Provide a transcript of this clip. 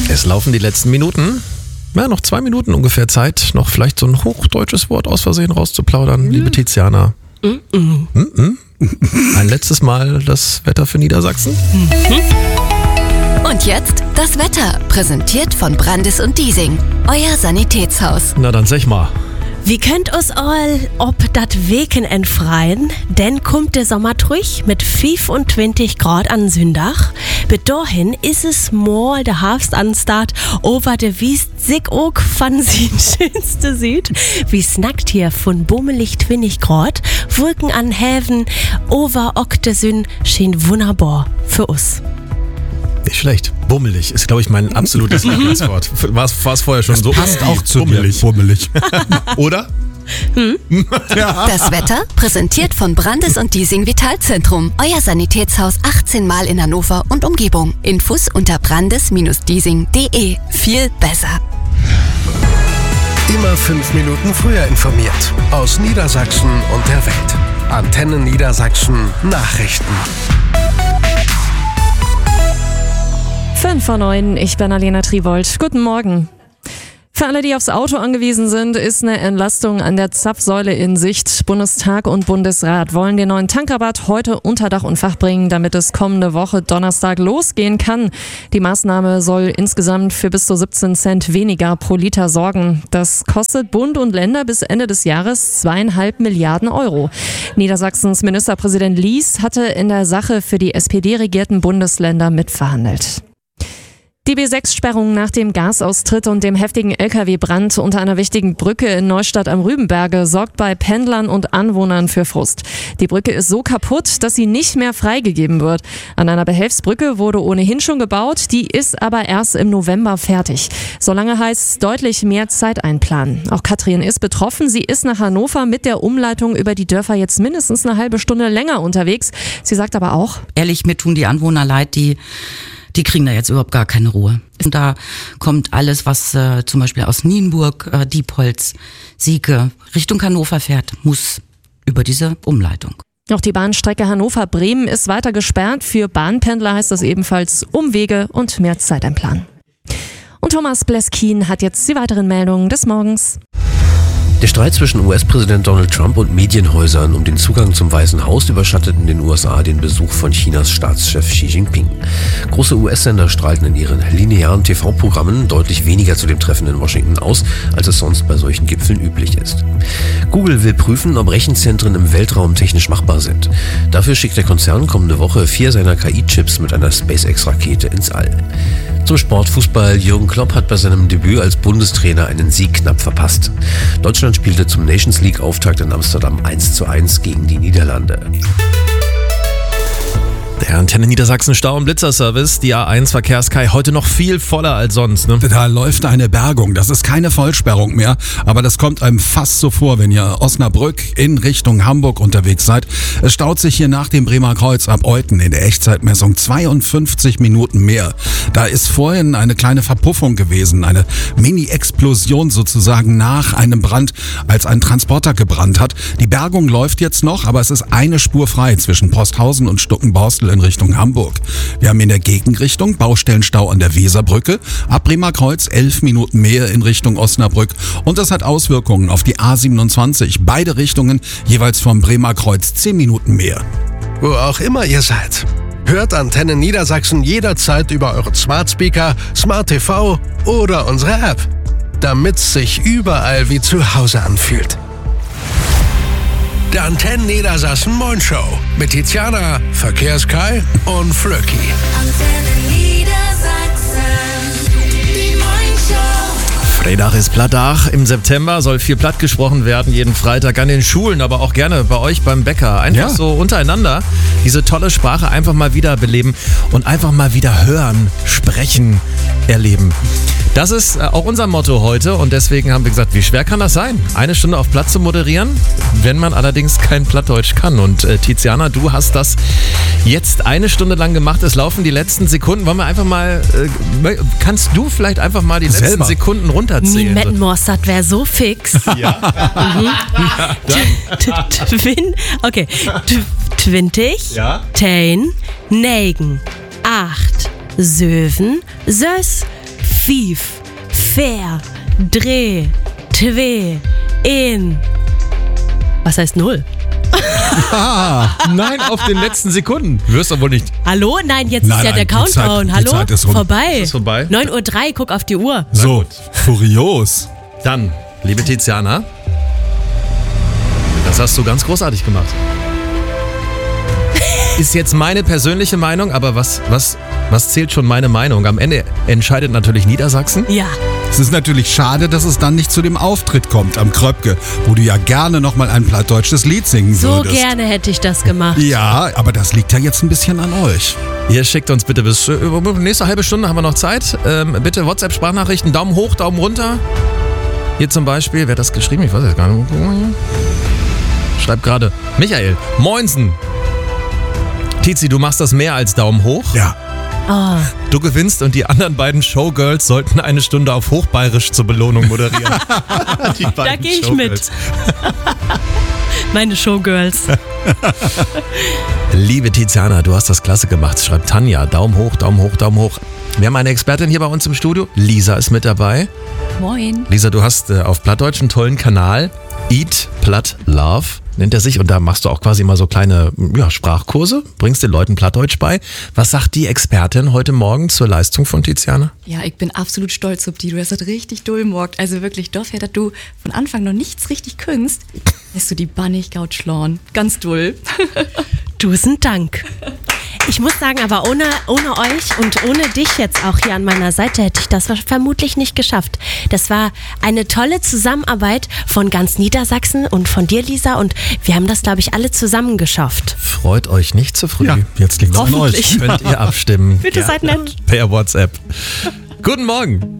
Es laufen die letzten Minuten. Ja, noch 2 Minuten ungefähr Zeit, noch vielleicht so ein hochdeutsches Wort aus Versehen rauszuplaudern. Liebe Tiziana. Ein letztes Mal das Wetter für Niedersachsen. Und jetzt das Wetter, präsentiert von Brandis und Diesing, euer Sanitätshaus. Na dann sag mal. Wie könnt uns all ob dat Weken entfreien? Denn kommt der Sommer durch mit 25 Grad an Sündach. Bis dahin ist es mal der Herbstanstart over de Wiest sich auch von sin schönste Süd. Wie snackt hier von bummelig 20 Grad. Wolken an Häfen over Okte Sün schien wunderbar für uns. Nicht schlecht. Bummelig ist, glaube ich, mein absolutes Lieblingswort. War es vorher schon so? Passt auch zu bummelig. Bummelig. Oder? Ja. Das Wetter, präsentiert von Brandis und Diesing Vitalzentrum. Euer Sanitätshaus 18 Mal in Hannover und Umgebung. Infos unter brandis-diesing.de. Viel besser. Immer 5 Minuten früher informiert. Aus Niedersachsen und der Welt. Antenne Niedersachsen Nachrichten. 5:09, ich bin Alena Tribold. Guten Morgen. Für alle, die aufs Auto angewiesen sind, ist eine Entlastung an der Zapfsäule in Sicht. Bundestag und Bundesrat wollen den neuen Tankrabatt heute unter Dach und Fach bringen, damit es kommende Woche Donnerstag losgehen kann. Die Maßnahme soll insgesamt für bis zu 17 Cent weniger pro Liter sorgen. Das kostet Bund und Länder bis Ende des Jahres 2,5 Milliarden Euro. Niedersachsens Ministerpräsident Lies hatte in der Sache für die SPD-regierten Bundesländer mitverhandelt. Die B6-Sperrung nach dem Gasaustritt und dem heftigen LKW-Brand unter einer wichtigen Brücke in Neustadt am Rübenberge sorgt bei Pendlern und Anwohnern für Frust. Die Brücke ist so kaputt, dass sie nicht mehr freigegeben wird. An einer Behelfsbrücke wurde ohnehin schon gebaut, die ist aber erst im November fertig. Solange heißt es deutlich mehr Zeit einplanen. Auch Katrin ist betroffen. Sie ist nach Hannover mit der Umleitung über die Dörfer jetzt mindestens eine halbe Stunde länger unterwegs. Sie sagt aber auch: Ehrlich, mir tun die Anwohner leid, die kriegen da jetzt überhaupt gar keine Ruhe. Und da kommt alles, was zum Beispiel aus Nienburg, Diepholz, Sieke Richtung Hannover fährt, muss über diese Umleitung. Auch die Bahnstrecke Hannover-Bremen ist weiter gesperrt. Für Bahnpendler heißt das ebenfalls Umwege und mehr Zeit einplanen. Und Thomas Bleskin hat jetzt die weiteren Meldungen des Morgens. Der Streit zwischen US-Präsident Donald Trump und Medienhäusern um den Zugang zum Weißen Haus überschattet in den USA den Besuch von Chinas Staatschef Xi Jinping. Große US-Sender strahlten in ihren linearen TV-Programmen deutlich weniger zu dem Treffen in Washington aus, als es sonst bei solchen Gipfeln üblich ist. Google will prüfen, ob Rechenzentren im Weltraum technisch machbar sind. Dafür schickt der Konzern kommende Woche 4 seiner KI-Chips mit einer SpaceX-Rakete ins All. Zum Sportfußball: Jürgen Klopp hat bei seinem Debüt als Bundestrainer einen Sieg knapp verpasst. Deutschland spielte zum Nations League-Auftakt in Amsterdam 1:1 gegen die Niederlande. Der Antenne Niedersachsen Stau- und Blitzerservice, die A1 Verkehrskai, heute noch viel voller als sonst. Ne? Da läuft eine Bergung. Das ist keine Vollsperrung mehr, aber das kommt einem fast so vor, wenn ihr Osnabrück in Richtung Hamburg unterwegs seid. Es staut sich hier nach dem Bremer Kreuz ab Euten in der Echtzeitmessung 52 Minuten mehr. Da ist vorhin eine kleine Verpuffung gewesen, eine Mini-Explosion sozusagen nach einem Brand, als ein Transporter gebrannt hat. Die Bergung läuft jetzt noch, aber es ist eine Spur frei zwischen Posthausen und Stuckenborstel in Richtung Hamburg. Wir haben in der Gegenrichtung Baustellenstau an der Weserbrücke, ab Bremer Kreuz 11 Minuten mehr in Richtung Osnabrück, und das hat Auswirkungen auf die A27. Beide Richtungen jeweils vom Bremer Kreuz 10 Minuten mehr. Wo auch immer ihr seid. Hört Antenne Niedersachsen jederzeit über euren Smart Speaker, Smart TV oder unsere App, damit's sich überall wie zu Hause anfühlt. Der Antenne Niedersachsen Moin Show mit Tiziana, Verkehrskai und Flöcki. Antenne Niedersachsen, die Moin Show. Freitag ist Plattdach. Im September soll viel platt gesprochen werden, jeden Freitag an den Schulen, aber auch gerne bei euch beim Bäcker. Einfach so untereinander diese tolle Sprache einfach mal wieder beleben und einfach mal wieder hören, sprechen, erleben. Das ist auch unser Motto heute, und deswegen haben wir gesagt, wie schwer kann das sein, 1 Stunde auf Platt zu moderieren, wenn man allerdings kein Plattdeutsch kann. Und Tiziana, du hast das jetzt 1 Stunde lang gemacht. Es laufen die letzten Sekunden. Wollen wir einfach mal, kannst du vielleicht einfach mal die letzten Sekunden runterzählen? Niemand, das wäre so fix. Ja. Okay. 20, Ja. 10, 9, 8, 7, 6, Fief, Fair, Dreh, Twe, In. Was heißt 0? Nein, auf den letzten Sekunden. Wirst du wohl nicht. Hallo? Nein, jetzt ist ja der die Countdown. Zeit- die Hallo? Zeit ist rum. Vorbei. Ist vorbei. 9:03 Uhr, guck auf die Uhr. So, furios. Dann, liebe Tiziana, das hast du ganz großartig gemacht. Ist jetzt meine persönliche Meinung, aber was zählt schon meine Meinung? Am Ende entscheidet natürlich Niedersachsen. Ja. Es ist natürlich schade, dass es dann nicht zu dem Auftritt kommt am Kröpke, wo du ja gerne nochmal ein plattdeutsches Lied singen So würdest. gerne hätte ich das gemacht. Ja, aber das liegt ja jetzt ein bisschen an euch. Ihr schickt uns bitte bis nächste halbe Stunde haben wir noch Zeit. Bitte WhatsApp-Sprachnachrichten, Daumen hoch, Daumen runter. Hier zum Beispiel, wer hat das geschrieben? Ich weiß jetzt gar nicht. Schreibt gerade Michael. Moinsen. Tizi, du machst das mehr als Daumen hoch. Ja. Oh. Du gewinnst und die anderen beiden Showgirls sollten eine Stunde auf Hochbayerisch zur Belohnung moderieren. Da gehe ich mit. Meine Showgirls. Liebe Tiziana, du hast das klasse gemacht, schreibt Tanja. Daumen hoch, Daumen hoch, Daumen hoch. Wir haben eine Expertin hier bei uns im Studio. Lisa ist mit dabei. Moin. Lisa, du hast auf Plattdeutsch einen tollen Kanal. Eat Platt Love nennt er sich. Und da machst du auch quasi immer so kleine Sprachkurse. Bringst den Leuten Plattdeutsch bei. Was sagt die Expertin heute Morgen zur Leistung von Tiziana? Ja, ich bin absolut stolz auf die. Du hast das richtig doll gemacht. Also wirklich, dafür, dass du von Anfang noch nichts richtig küngst, hast du die bannig gaut schlagen. Ganz doll. Tausend Dank. Ich muss sagen, aber ohne euch und ohne dich jetzt auch hier an meiner Seite hätte ich das vermutlich nicht geschafft. Das war eine tolle Zusammenarbeit von ganz Niedersachsen und von dir, Lisa. Und wir haben das, glaube ich, alle zusammen geschafft. Freut euch nicht zu früh. Ja, jetzt liegt es an euch. Hoffentlich. Könnt ihr abstimmen. Bitte seid nett. Per WhatsApp. Guten Morgen.